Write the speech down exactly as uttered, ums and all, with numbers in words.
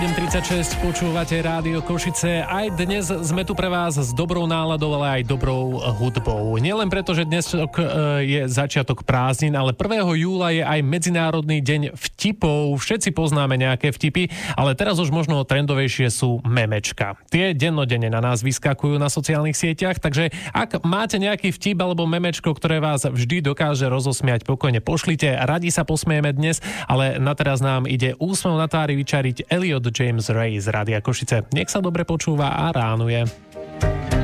tridsaťšesť, počúvate Rádio Košice. Aj dnes sme tu pre vás s dobrou náladou, ale aj dobrou hudbou. Nielen preto, že dnes je začiatok prázdnin, ale prvého júla je aj Medzinárodný deň vtipov. Všetci poznáme nejaké vtipy, ale teraz už možno trendovejšie sú memečka. Tie dennodenne na nás vyskakujú na sociálnych sieťach, takže ak máte nejaký vtip alebo memečko, ktoré vás vždy dokáže rozosmiať, pokojne pošlite. Radi sa posmiejeme dnes, ale na teraz nám ide úsmev na tvári vyčariť Elliot James Ray z Rádia Košice. Nech sa dobre počúva a ránuje.